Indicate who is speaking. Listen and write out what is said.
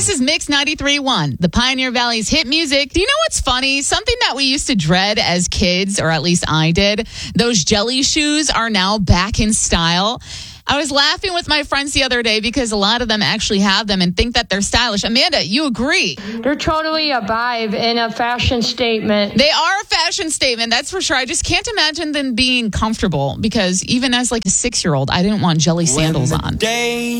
Speaker 1: This is Mix 93.1, the Pioneer Valley's hit music. Do you know what's funny? Something that we used to dread as kids, or at least I did, those jelly shoes are now back in style. I was laughing with my friends the other day because a lot of them actually have them and think that they're stylish. Amanda, you agree?
Speaker 2: They're totally a vibe and a fashion statement.
Speaker 1: They are a fashion statement, that's for sure. I just can't imagine them being comfortable because even as like a 6-year-old, I didn't want jelly sandals on.